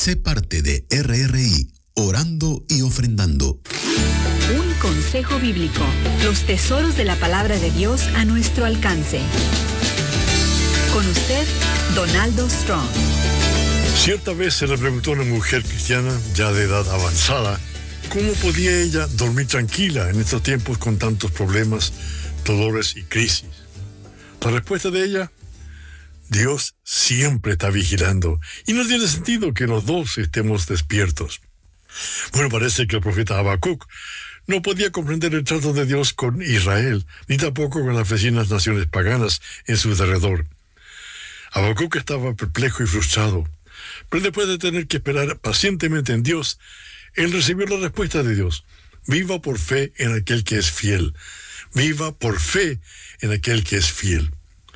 Sé parte de RRI, orando y ofrendando. Un consejo bíblico. Los tesoros de la palabra de Dios a nuestro alcance. Con usted, Donaldo Strong. Cierta vez se le preguntó a una mujer cristiana, ya de edad avanzada, cómo podía ella dormir tranquila en estos tiempos con tantos problemas, dolores y crisis. La respuesta de ella: Dios siempre está vigilando y no tiene sentido que los dos estemos despiertos. Bueno, parece que el profeta Habacuc no podía comprender el trato de Dios con Israel, ni tampoco con las vecinas naciones paganas en su derredor. Habacuc estaba perplejo y frustrado, pero después de tener que esperar pacientemente en Dios, él recibió la respuesta de Dios: viva por fe en aquel que es fiel. Viva por fe en aquel que es fiel.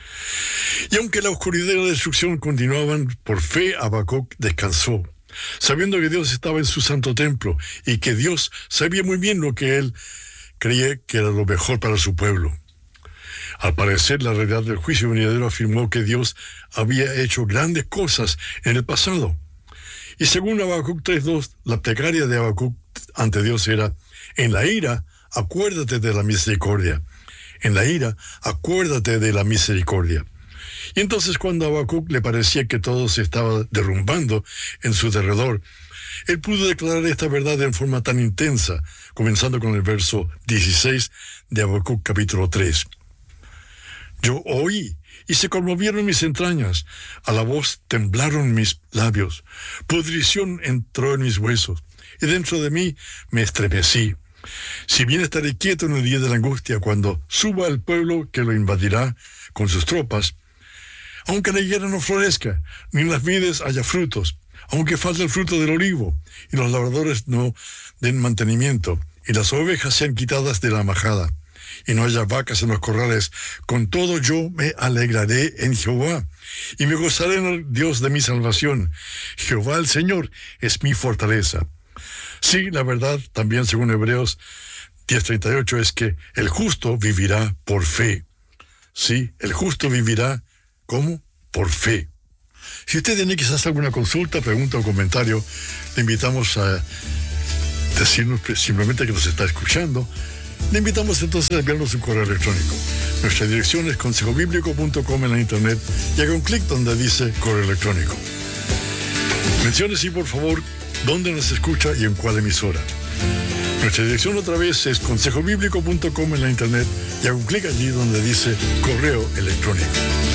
Y aunque la oscuridad y la destrucción continuaban, por fe Habacuc descansó, sabiendo que Dios estaba en su santo templo y que Dios sabía muy bien lo que él creía que era lo mejor para su pueblo. Al parecer, la realidad del juicio venidero afirmó que Dios había hecho grandes cosas en el pasado. Y según Habacuc 3:2, la plegaria de Habacuc ante Dios era: en la ira, acuérdate de la misericordia. En la ira, acuérdate de la misericordia. Y entonces, cuando a Habacuc le parecía que todo se estaba derrumbando en su derredor, él pudo declarar esta verdad en forma tan intensa, comenzando con el verso 16 de Habacuc capítulo 3. Yo oí, y se conmovieron mis entrañas, a la voz temblaron mis labios, pudrición entró en mis huesos, y dentro de mí me estremecí. Si bien estaré quieto en el día de la angustia, cuando suba el pueblo que lo invadirá con sus tropas, aunque la higuera no florezca, ni en las vides haya frutos, aunque falte el fruto del olivo, y los labradores no den mantenimiento, y las ovejas sean quitadas de la majada, y no haya vacas en los corrales, con todo yo me alegraré en Jehová, y me gozaré en el Dios de mi salvación. Jehová el Señor es mi fortaleza. Sí, la verdad, también según Hebreos 10:38, es que el justo vivirá por fe. Sí, el justo vivirá, ¿cómo? Por fe. Si usted tiene quizás alguna consulta, pregunta o comentario, le invitamos a decirnos simplemente que nos está escuchando. Le invitamos entonces a enviarnos un correo electrónico. Nuestra dirección es consejobiblico.com en la internet y haga un clic donde dice correo electrónico. Mencione, sí, por favor, dónde nos escucha y en cuál emisora. Nuestra dirección otra vez es consejobiblico.com en la internet y haga un clic allí donde dice correo electrónico.